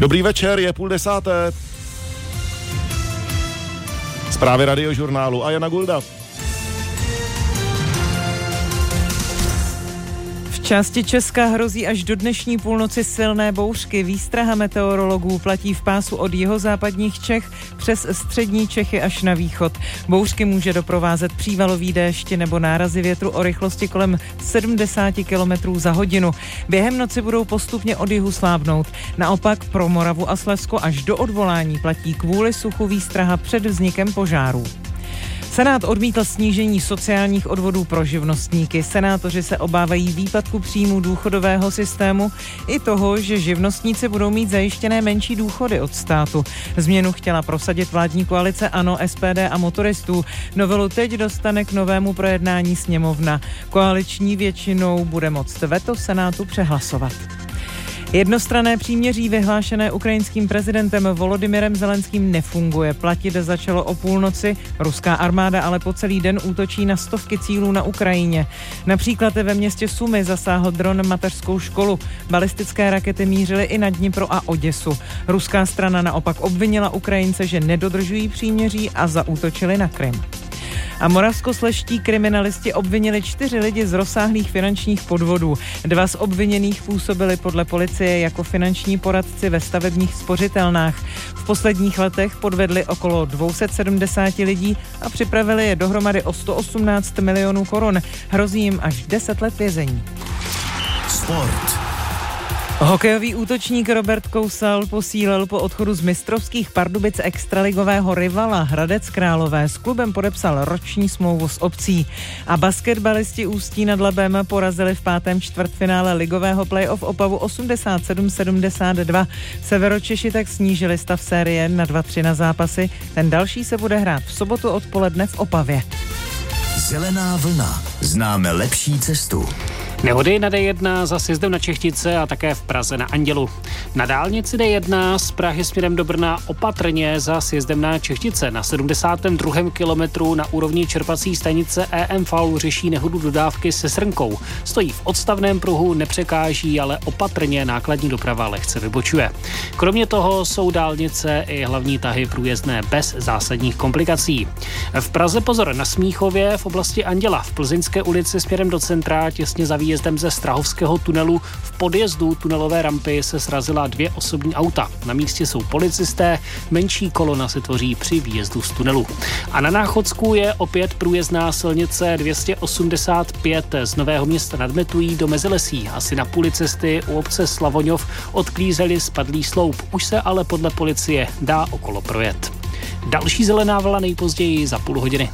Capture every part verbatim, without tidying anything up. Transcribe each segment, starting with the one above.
Dobrý večer, je půl desáté. Zprávy Radiožurnálu a Jana Gulda. V části Česka hrozí až do dnešní půlnoci silné bouřky. Výstraha meteorologů platí v pásu od jihozápadních Čech přes střední Čechy až na východ. Bouřky může doprovázet přívalový déšť nebo nárazy větru o rychlosti kolem sedmdesát kilometrů za hodinu. Během noci budou postupně od jihu slábnout. Naopak pro Moravu a Slezsko až do odvolání platí kvůli suchu výstraha před vznikem požárů. Senát odmítl snížení sociálních odvodů pro živnostníky. Senátoři se obávají výpadku příjmů důchodového systému i toho, že živnostníci budou mít zajištěné menší důchody od státu. Změnu chtěla prosadit vládní koalice ANO, S P D a motoristů. Novelu teď dostane k novému projednání sněmovna. Koaliční většinou bude moct veto Senátu přehlasovat. Jednostranné příměří vyhlášené ukrajinským prezidentem Volodymyrem Zelenským nefunguje. Platit začalo o půlnoci, ruská armáda ale po celý den útočí na stovky cílů na Ukrajině. Například ve městě Sumy zasáhl dron mateřskou školu. Balistické rakety mířily i na Dnipro a Oděsu. Ruská strana naopak obvinila Ukrajince, že nedodržují příměří a zaútočili na Krym. A moravskoslezští kriminalisti obvinili čtyři lidi z rozsáhlých finančních podvodů. Dva z obviněných působili podle policie jako finanční poradci ve stavebních spořitelnách. V posledních letech podvedli okolo dvě stě sedmdesát lidí a připravili je dohromady o sto osmnáct milionů korun. Hrozí jim až deset let vězení. Sport. Hokejový útočník Robert Kousal posílil po odchodu z mistrovských Pardubic extraligového rivala Hradec Králové. S klubem podepsal roční smlouvu s opcí. A basketbalisti Ústí nad Labem porazili v pátém čtvrtfinále ligového playoff Opavu osmdesát sedm sedmdesát dva. Severočeši tak snížili stav série na dva tři na zápasy. Ten další se bude hrát v sobotu odpoledne v Opavě. Zelená vlna. Známe lepší cestu. Nehody na D jedna za sjezdem na Čechtice a také v Praze na Andělu. Na dálnici D jedna z Prahy směrem do Brna opatrně za sjezdem na Čechtice. Na sedmdesátém druhém kilometru na úrovni čerpací stanice E M V řeší nehodu dodávky se srnkou. Stojí v odstavném pruhu, nepřekáží, ale opatrně nákladní doprava lehce vybočuje. Kromě toho jsou dálnice i hlavní tahy průjezdné bez zásadních komplikací. V Praze pozor na Smíchově v oblasti Anděla. V Plzeňské ulici směrem do centra těsně za výjezdem ze Strahovského tunelu v podjezdu tunelové rampy se srazila dvě osobní auta. Na místě jsou policisté, menší kolona se tvoří při výjezdu z tunelu. A na Náchodsku je opět průjezdná silnice dvě stě osmdesát pět z Nového Města nad Metují do Mezilesí. Asi na půli cesty u obce Slavoňov odklízeli spadlý sloup. Už se ale podle policie dá okolo projet. Další zelená vlna nejpozději za půl hodiny.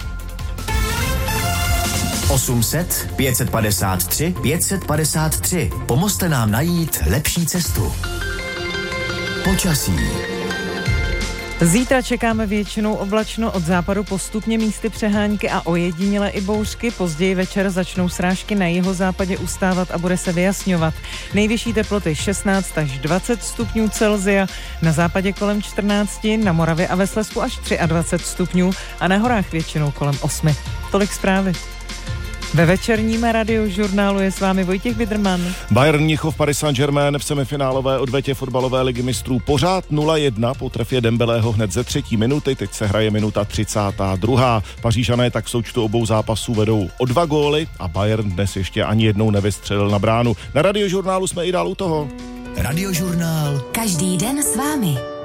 osm set pět set padesát tři pět set padesát tři. Pomozte nám najít lepší cestu. Počasí. Zítra čekáme většinou oblačno, od západu postupně místy přehánky a ojediněle i bouřky. Později večer začnou srážky na jihozápadě ustávat a bude se vyjasňovat. Nejvyšší teploty šestnáct až dvacet stupňů Celsia, na západě kolem čtrnáct, na Moravě a ve Slezsku až dvacet tři stupňů a na horách většinou kolem osm. Tolik zprávy. Ve večerním Radiožurnálu je s vámi Vojtěch Vidrman. Bayern Mnichov Paris Saint-Germain v semifinálové odvetě fotbalové ligy mistrů pořád nula jedna po trefě Dembelého hned ze třetí minuty, teď se hraje minuta třicátá druhá. Pařížané tak v součtu obou zápasů vedou o dva góly a Bayern dnes ještě ani jednou nevystřelil na bránu. Na Radiožurnálu jsme i dál u toho. Radiožurnál. Každý den s vámi.